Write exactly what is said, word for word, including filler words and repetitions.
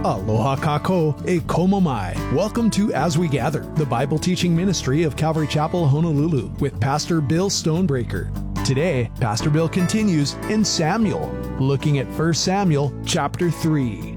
Aloha kako e komo mai. Welcome to As We Gather, the Bible teaching ministry of Calvary Chapel, Honolulu, with Pastor Bill Stonebreaker. Today, Pastor Bill continues in Samuel, looking at First Samuel chapter three.